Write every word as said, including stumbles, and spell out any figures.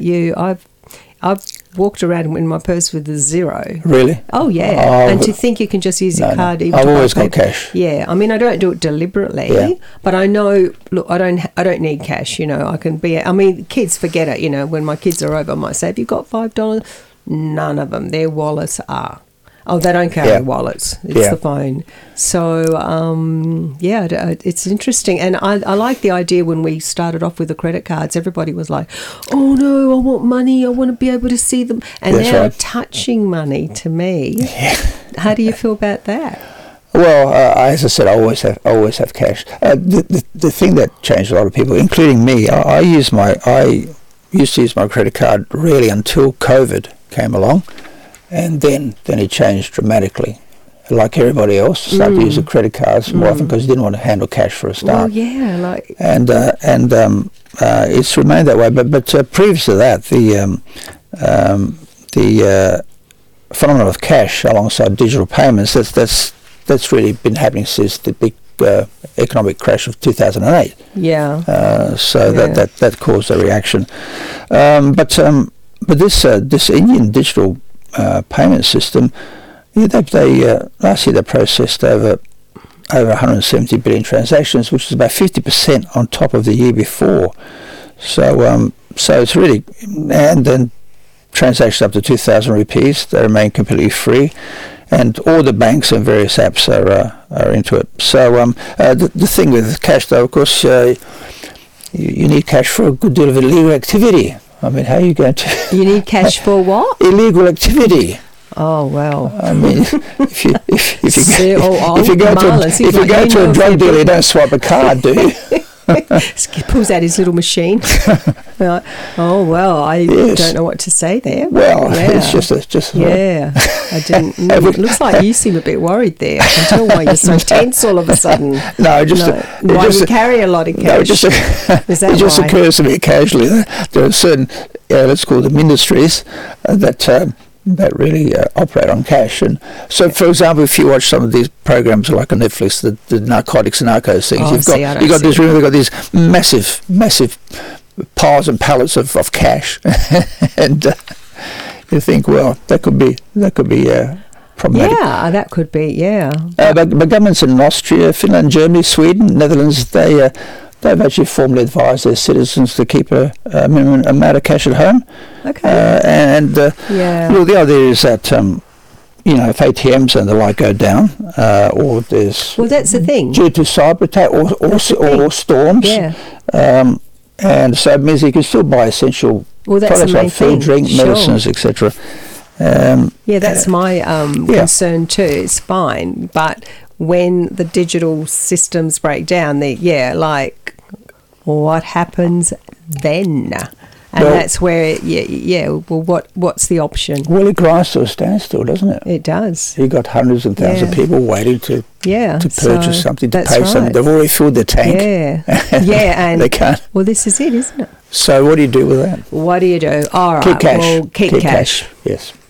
you, I've I've walked around in my purse with a zero. Really? Oh yeah. Oh, and to think you can just use no, your card. no. Even I've to buy always got paper. cash. Yeah. I mean, I don't do it deliberately, Yeah. but I know. Look, I don't. I don't need cash. You know, I can be. I mean, kids forget it. You know, when my kids are over, I might say, "Have you got five dollars?" None of them. Their wallets are. Oh, they don't carry Yeah. wallets. It's Yeah. the phone. So, um, yeah, it- it's interesting. And I, I like the idea when we started off with the credit cards, everybody was like, oh, no, I want money. I want to be able to see them. And That's now right. touching money to me, Yeah. how do you feel about that? Well, uh, as I said, I always have always have cash. Uh, the, the the thing that changed a lot of people, including me, I, I use my I used to use my credit card really until COVID came along, and then then it changed dramatically. Like everybody else, started Mm. to use the credit cards more Mm. often because you didn't want to handle cash for a Well, start. yeah, like, And uh, and um, uh, it's remained that way. But but uh, previous to that, the um, um, the uh, phenomenon of cash alongside digital payments, that's that's that's really been happening since the big uh, economic crash of two thousand eight. yeah. Uh, so Yeah. that, that that caused a reaction. Um, but um, but this uh, this Indian digital uh, payment system, yeah, they, they uh, last year they processed over over one hundred seventy billion transactions, which is about fifty percent on top of the year before. So um, so it's really, and then transactions up to two thousand rupees, they remain completely free. And all the banks and various apps are uh, are into it. So um, uh, the, the thing with cash, though, of course, uh, you, you need cash for a good deal of illegal activity. I mean, how are you going to... You need cash for what? illegal activity. Oh, well. I mean, if you if, if you See, go, oh, if you go to Marlon, a, seems if you like go you to know a a drug fair dealer, bit. you don't swipe a card, do you? He pulls out his little machine. Like, oh, well, I Yes. don't know what to say there. Well, yeah. it's just a, just a, Yeah, I didn't. mm, Have we- it looks like you seem a bit worried there. I can tell why you're so tense all of a sudden. no, just No, a, it why just you a- carry a lot of cash? No, it just, Is that it just why? occurs to me occasionally that there are certain, uh, let's call them industries, uh, that um, that really uh, operate on cash. And so, for example, if you watch some of these programs like on Netflix, the, the narcotics and narcos things, Oh, you've see, I got don't you've got see this, really got these massive, massive piles and pallets of, of cash, and uh, you think, well, that could be that could be. Uh, problematic. Yeah, that could be. Yeah, Uh, but, but governments in Austria, Finland, Germany, Sweden, Netherlands, they uh, they've actually formally advised their citizens to keep a, a minimum amount of cash at home. okay. Uh, and uh, yeah, well, the idea is that um, you know, if A T Ms and the like go down, uh, or there's well, that's the thing. due to cyber attack or or, That's the or, thing. storms, Yeah. um, and so it means you can still buy essential Well, that's the products main like food, thing. drink, Sure. medicines, et cetera. Um, Yeah, that's my um, yeah. concern too. It's fine, but when the digital systems break down, they yeah, like what happens then? And Well- that's where yeah, yeah. Well, what what's the option? well, it grinds to a standstill, doesn't it? It does. You've got hundreds and thousands of Yeah. people waiting to, Yeah, to purchase so something, to that's pay right. something. They've already filled their tank. Yeah, yeah, and They can't. well, this is it, isn't it? So what do you do with that? What do you do? All right, Keep cash. well, keep, Keep cash. Yes.